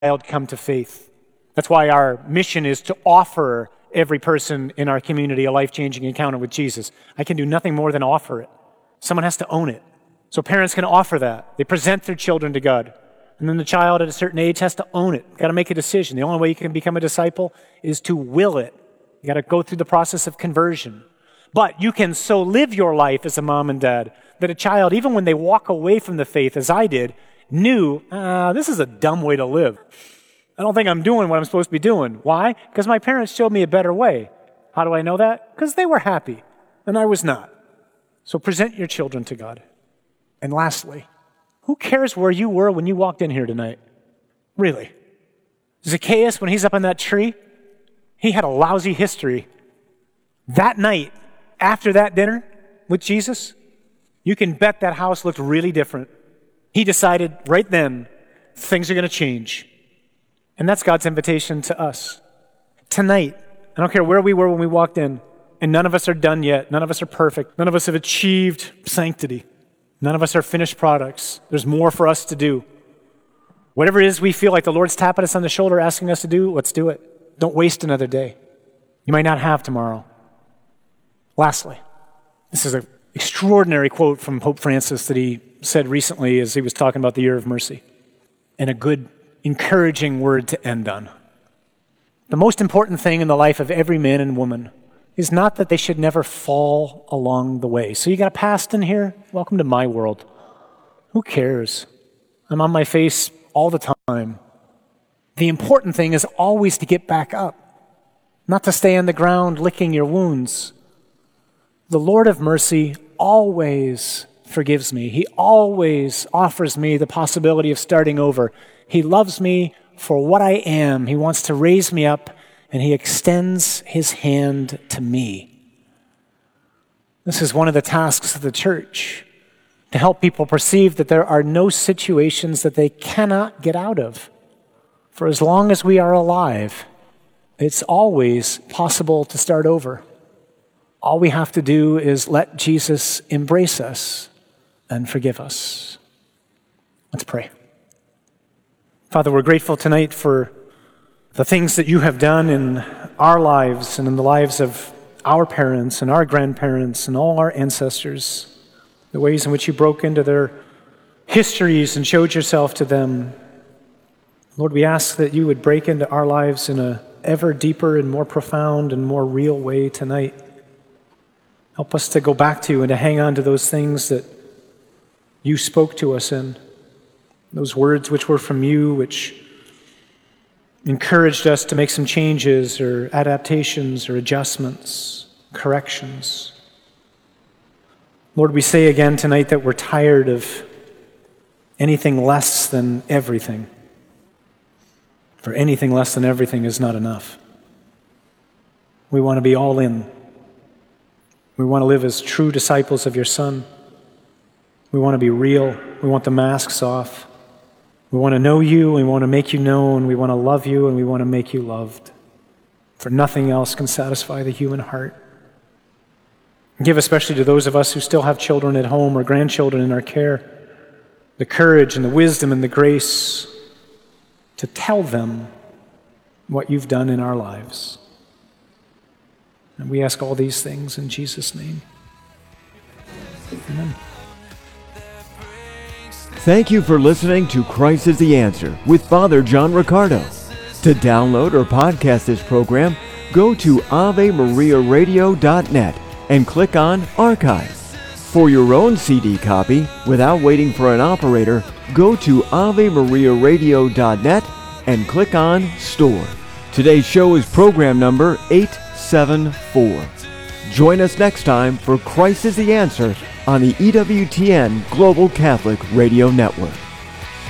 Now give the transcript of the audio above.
child come to faith. That's why our mission is to offer every person in our community a life-changing encounter with Jesus. I can do nothing more than offer it. Someone has to own it. So parents can offer that. They present their children to God. And then the child at a certain age has to own it. Got to make a decision. The only way you can become a disciple is to will it. You got to go through the process of conversion. But you can so live your life as a mom and dad that a child, even when they walk away from the faith, as I did, knew, this is a dumb way to live. I don't think I'm doing what I'm supposed to be doing. Why? Because my parents showed me a better way. How do I know that? Because they were happy, and I was not. So present your children to God. And lastly, who cares where you were when you walked in here tonight? Really? Zacchaeus, when he's up on that tree, he had a lousy history. That night, after that dinner with Jesus, you can bet that house looked really different. He decided right then, things are going to change. And that's God's invitation to us. Tonight, I don't care where we were when we walked in, and none of us are done yet. None of us are perfect. None of us have achieved sanctity. None of us are finished products. There's more for us to do. Whatever it is we feel like the Lord's tapping us on the shoulder, asking us to do, let's do it. Don't waste another day. You might not have tomorrow. Lastly, this is an extraordinary quote from Pope Francis that he said recently as he was talking about the Year of Mercy, and a good, encouraging word to end on. The most important thing in the life of every man and woman is not that they should never fall along the way. So you got a past in here? Welcome to my world. Who cares? I'm on my face all the time. The important thing is always to get back up, not to stay on the ground licking your wounds. The Lord of mercy always forgives me. He always offers me the possibility of starting over. He loves me for what I am. He wants to raise me up, and he extends his hand to me. This is one of the tasks of the church, to help people perceive that there are no situations that they cannot get out of. For as long as we are alive, it's always possible to start over. All we have to do is let Jesus embrace us and forgive us. Let's pray. Father, we're grateful tonight for the things that you have done in our lives and in the lives of our parents and our grandparents and all our ancestors, the ways in which you broke into their histories and showed yourself to them. Lord, we ask that you would break into our lives in an ever deeper and more profound and more real way tonight. Help us to go back to and to hang on to those things that you spoke to us in, those words which were from you, which encouraged us to make some changes or adaptations or adjustments, corrections. Lord, we say again tonight that we're tired of anything less than everything. For anything less than everything is not enough. We want to be all in. We want to live as true disciples of your Son. We want to be real. We want the masks off. We want to know you, we want to make you known, we want to love you, and we want to make you loved. For nothing else can satisfy the human heart. Give especially to those of us who still have children at home or grandchildren in our care, the courage and the wisdom and the grace to tell them what you've done in our lives. And we ask all these things in Jesus' name. Amen. Thank you for listening to Christ is the Answer with Father John Riccardo. To download or podcast this program, go to AveMariaRadio.net and click on Archive. For your own CD copy, without waiting for an operator, go to AveMariaRadio.net and click on Store. Today's show is program number 874. Join us next time for Christ is the Answer on the EWTN Global Catholic Radio Network.